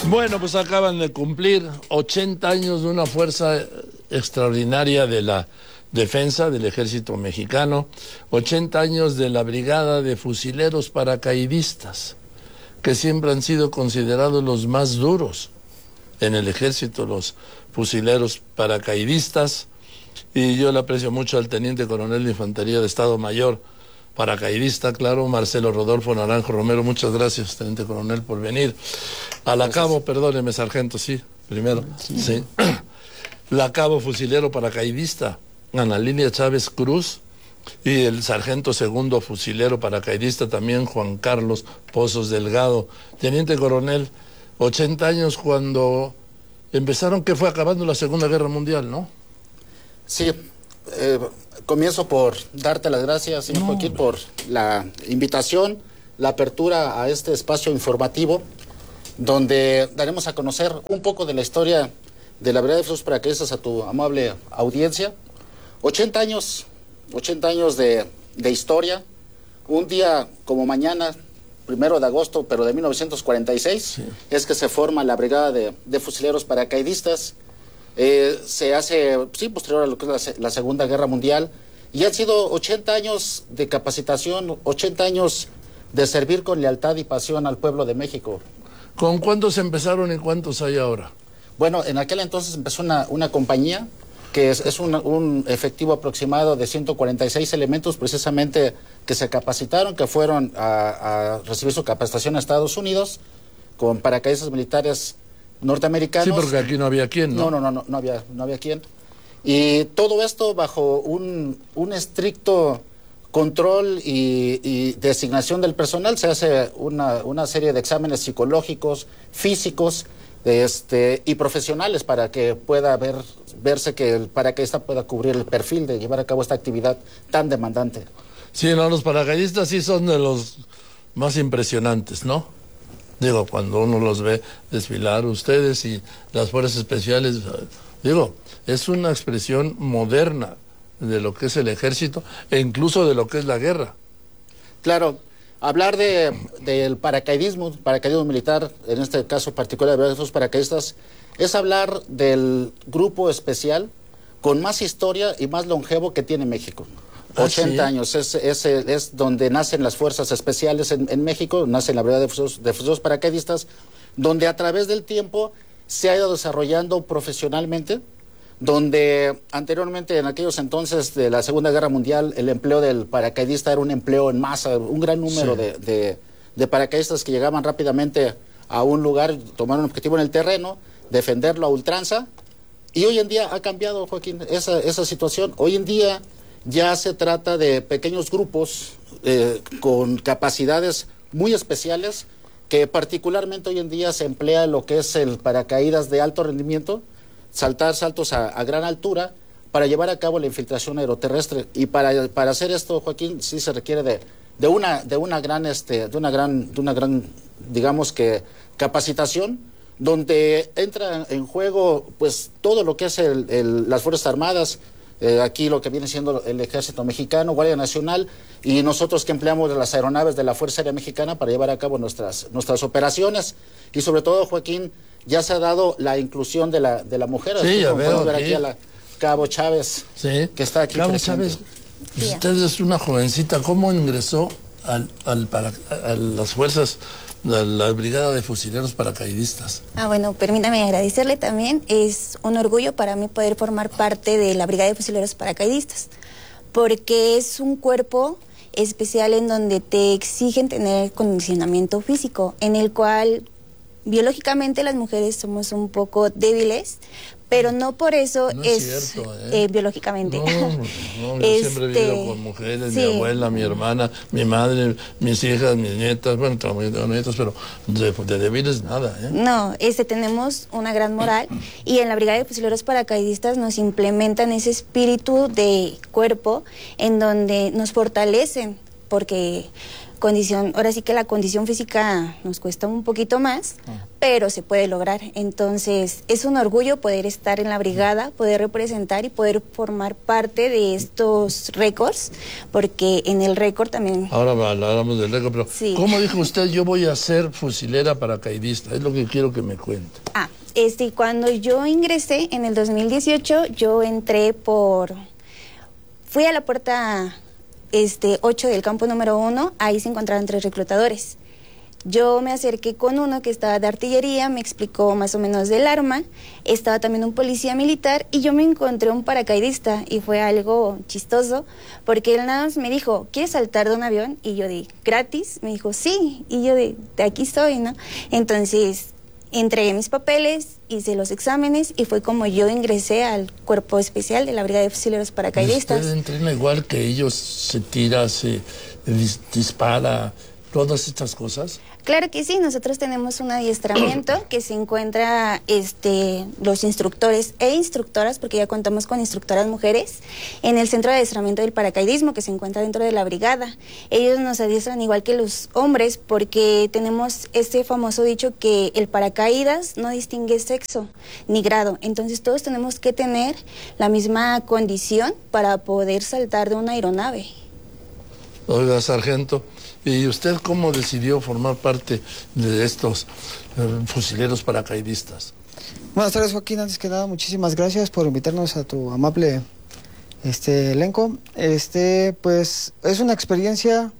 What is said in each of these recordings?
Bueno, pues acaban de cumplir 80 años de una fuerza extraordinaria de la defensa del ejército mexicano, 80 años de la brigada de fusileros paracaidistas, que siempre han sido considerados los más duros en el ejército, los fusileros paracaidistas, y yo le aprecio mucho al teniente coronel de Infantería de Estado Mayor, paracaidista, claro, Marcelo Rodolfo Naranjo Romero. Muchas gracias, teniente coronel, por venir. A la cabo, perdóneme, sargento, sí, primero, sí. La cabo fusilero paracaidista, Ana Lilia Chávez Cruz, y el sargento segundo fusilero paracaidista también, Juan Carlos Pozos Delgado. Teniente coronel, 80 años cuando empezaron, que fue acabando la Segunda Guerra Mundial, ¿no? Sí, comienzo por darte las gracias, señor Joaquín, por la invitación, la apertura a este espacio informativo, donde daremos a conocer un poco de la historia de la Brigada de Fusileros Paracaidistas a tu amable audiencia. 80 años de historia. Un día como mañana, 1 de agosto, pero de 1946, sí, es que se forma la Brigada de Fusileros Paracaidistas. Se hace, sí, posterior a lo que es la Segunda Guerra Mundial, y han sido 80 años de capacitación, 80 años de servir con lealtad y pasión al pueblo de México. ¿Con cuántos empezaron y cuántos hay ahora? Bueno, en aquel entonces empezó una compañía que es un efectivo aproximado de 146 elementos precisamente que se capacitaron, que fueron a recibir su capacitación a Estados Unidos con paracaidistas militares norteamericanos. Sí, porque aquí no había quien, ¿no? No había quien. Y todo esto bajo un estricto control y designación del personal. Se hace una serie de exámenes psicológicos, físicos, y profesionales para que pueda verse que el paracaidista pueda cubrir el perfil de llevar a cabo esta actividad tan demandante. Sí, no, los paracaidistas sí son de los más impresionantes, ¿no? Digo, cuando uno los ve desfilar, ustedes y las fuerzas especiales, digo, es una expresión moderna de lo que es el ejército e incluso de lo que es la guerra. Claro, hablar del paracaidismo militar, en este caso particular de los paracaidistas, es hablar del grupo especial con más historia y más longevo que tiene México. 80 años, es donde nacen las fuerzas especiales en México, nace la Brigada de Fusileros Paracaidistas, donde a través del tiempo se ha ido desarrollando profesionalmente, donde anteriormente, en aquellos entonces de la Segunda Guerra Mundial, el empleo del paracaidista era un empleo en masa, un gran número de paracaidistas que llegaban rápidamente a un lugar, tomar un objetivo en el terreno, defenderlo a ultranza, y hoy en día ha cambiado, Joaquín, esa situación. Hoy en día ya se trata de pequeños grupos con capacidades muy especiales, que particularmente hoy en día se emplea lo que es el paracaídas de alto rendimiento, saltar saltos a gran altura para llevar a cabo la infiltración aeroterrestre. Y para hacer esto, Joaquín, sí se requiere de una gran, digamos que, capacitación, donde entra en juego pues todo lo que es las Fuerzas Armadas, aquí lo que viene siendo el Ejército Mexicano, Guardia Nacional, y nosotros que empleamos las aeronaves de la Fuerza Aérea Mexicana para llevar a cabo nuestras operaciones. Y sobre todo, Joaquín, ya se ha dado la inclusión de la mujer. Sí, ya veo ver aquí a la Cabo Chávez, sí, que está aquí. Cabo Chávez, usted es una jovencita. ¿Cómo ingresó a las fuerzas, a la Brigada de Fusileros Paracaidistas? Bueno, permítame agradecerle también. Es un orgullo para mí poder formar parte de la Brigada de Fusileros Paracaidistas, porque es un cuerpo especial en donde te exigen tener condicionamiento físico, en el cual biológicamente las mujeres somos un poco débiles, pero no por eso no es cierto, biológicamente. No, yo siempre he vivido con mujeres, sí. Mi abuela, mi hermana, mi madre, mis hijas, mis nietas, bueno, tengo nietas, pero de débiles nada, ¿eh? No, tenemos una gran moral, y en la Brigada de Fusileros Paracaidistas nos implementan ese espíritu de cuerpo en donde nos fortalecen, porque ahora sí que la condición física nos cuesta un poquito más, pero se puede lograr. Entonces, es un orgullo poder estar en la brigada, poder representar y poder formar parte de estos récords, porque en el récord también... Ahora hablamos del récord, pero sí. ¿Cómo dijo usted, yo voy a ser fusilera paracaidista? Es lo que quiero que me cuente. Cuando yo ingresé en el 2018, yo fui a la puerta 8 del campo número 1, ahí se encontraban 3 reclutadores. Yo me acerqué con uno que estaba de artillería, me explicó más o menos del arma, estaba también un policía militar y yo me encontré un paracaidista y fue algo chistoso porque él nada más me dijo, ¿quieres saltar de un avión? Y yo dije, ¿gratis? Me dijo, sí, y yo de aquí estoy, ¿no? Entonces entregué mis papeles, hice los exámenes y fue como yo ingresé al cuerpo especial de la Brigada de Fusileros Paracaidistas. ¿Usted entrena igual que ellos, se tira, se dispara, todas estas cosas? Claro que sí, nosotros tenemos un adiestramiento que se encuentra los instructores e instructoras, porque ya contamos con instructoras mujeres, en el centro de adiestramiento del paracaidismo que se encuentra dentro de la brigada. Ellos nos adiestran igual que los hombres porque tenemos este famoso dicho que el paracaídas no distingue sexo ni grado, entonces todos tenemos que tener la misma condición para poder saltar de una aeronave. Oiga, sargento, ¿y usted cómo decidió formar parte de estos fusileros paracaidistas? Buenas tardes, Joaquín. Antes que nada, muchísimas gracias por invitarnos a tu amable elenco. Pues es una experiencia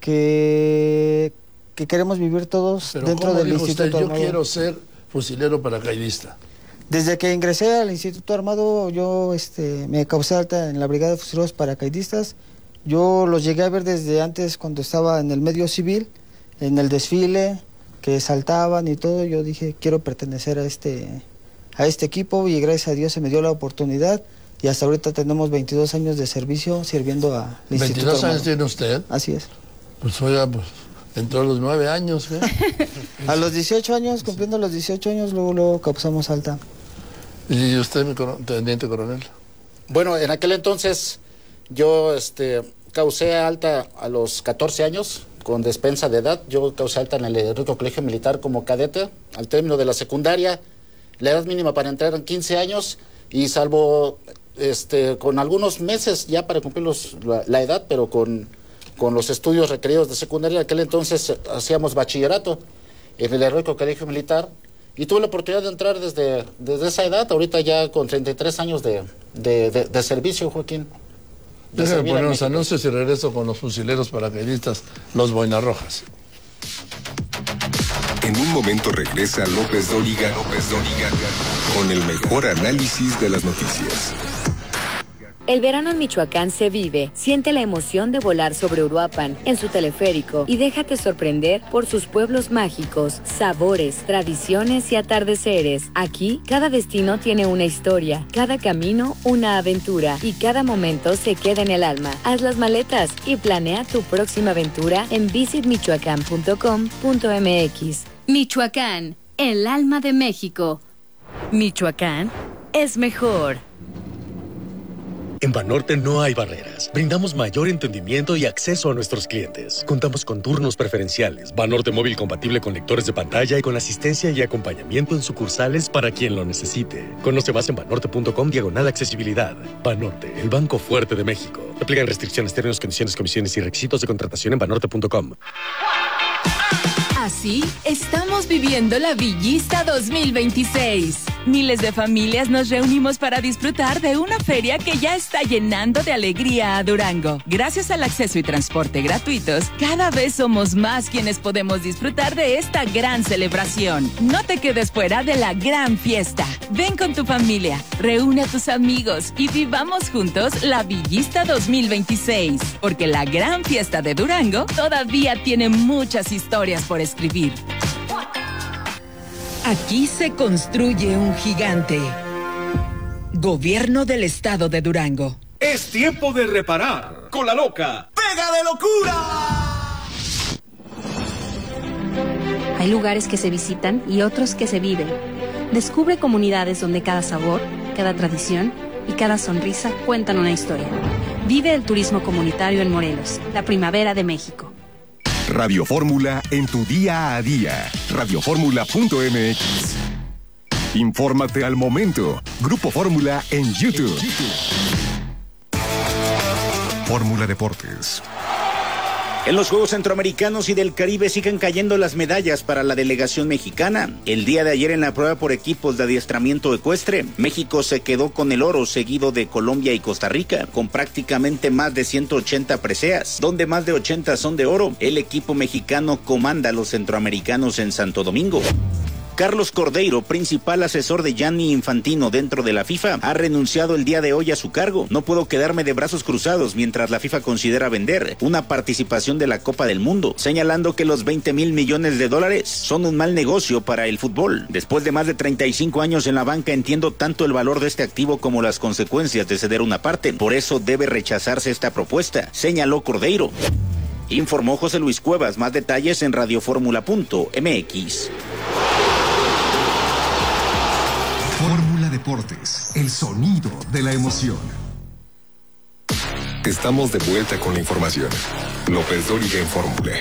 que queremos vivir todos. Pero dentro del Instituto usted, Armado. Yo quiero ser fusilero paracaidista. Desde que ingresé al Instituto Armado, yo me causé alta en la Brigada de Fusileros Paracaidistas. Yo los llegué a ver desde antes, cuando estaba en el medio civil, en el desfile, que saltaban y todo. Yo dije, quiero pertenecer a este equipo y gracias a Dios se me dio la oportunidad y hasta ahorita tenemos 22 años de servicio sirviendo al Instituto Armado. ¿22 años tiene usted? Así es. Pues oiga, entró a los 9 años, ¿eh? A los 18 años, cumpliendo los 18 años, luego causamos alta. ¿Y usted, mi teniente coronel? Bueno, en aquel entonces yo causé alta a los 14 años, con despensa de edad. Yo causé alta en el Heroico Colegio Militar como cadete. Al término de la secundaria, la edad mínima para entrar eran 15 años, y salvo con algunos meses ya para cumplir la edad, pero con los estudios requeridos de secundaria, en aquel entonces hacíamos bachillerato en el Heroico Colegio Militar, y tuve la oportunidad de entrar desde esa edad, ahorita ya con 33 años de servicio, Joaquín. Déjame poner unos anuncios y regreso con los fusileros paracaidistas, los Boinarrojas. En un momento regresa López Dóriga con el mejor análisis de las noticias. El verano en Michoacán se vive. Siente la emoción de volar sobre Uruapan en su teleférico y déjate sorprender por sus pueblos mágicos, sabores, tradiciones y atardeceres. Aquí, cada destino tiene una historia, cada camino una aventura y cada momento se queda en el alma. Haz las maletas y planea tu próxima aventura en visitmichoacán.com.mx. Michoacán, el alma de México. Michoacán es mejor. En Banorte no hay barreras. Brindamos mayor entendimiento y acceso a nuestros clientes. Contamos con turnos preferenciales, Banorte móvil compatible con lectores de pantalla y con asistencia y acompañamiento en sucursales para quien lo necesite. Conoce más en banorte.com/accesibilidad. Banorte, el banco fuerte de México. Aplican restricciones, términos, condiciones, comisiones y requisitos de contratación en banorte.com. Así estamos viviendo la Villista 2026. Miles de familias nos reunimos para disfrutar de una feria que ya está llenando de alegría a Durango. Gracias al acceso y transporte gratuitos, cada vez somos más quienes podemos disfrutar de esta gran celebración. No te quedes fuera de la gran fiesta. Ven con tu familia, reúne a tus amigos y vivamos juntos la Villista 2026. Porque la gran fiesta de Durango todavía tiene muchas historias por escribir. Aquí se construye un gigante. Gobierno del Estado de Durango. Es tiempo de reparar con la loca Pega de Locura. Hay lugares que se visitan y otros que se viven. Descubre comunidades donde cada sabor, cada tradición y cada sonrisa cuentan una historia. Vive el turismo comunitario en Morelos, la primavera de México. Radio Fórmula en tu día a día. Radioformula.mx. Infórmate al momento. Grupo Fórmula en YouTube. Fórmula Deportes. En los Juegos Centroamericanos y del Caribe siguen cayendo las medallas para la delegación mexicana. El día de ayer en la prueba por equipos de adiestramiento ecuestre, México se quedó con el oro, seguido de Colombia y Costa Rica, con prácticamente más de 180 preseas, donde más de 80 son de oro. El equipo mexicano comanda a los centroamericanos en Santo Domingo. Carlos Cordeiro, principal asesor de Gianni Infantino dentro de la FIFA, ha renunciado el día de hoy a su cargo. No puedo quedarme de brazos cruzados mientras la FIFA considera vender una participación de la Copa del Mundo, señalando que los $20 mil millones son un mal negocio para el fútbol. Después de más de 35 años en la banca, entiendo tanto el valor de este activo como las consecuencias de ceder una parte. Por eso debe rechazarse esta propuesta, señaló Cordeiro. Informó José Luis Cuevas. Más detalles en radioformula.mx. Fórmula Deportes, el sonido de la emoción. Estamos de vuelta con la información. López Dóriga en Fórmula.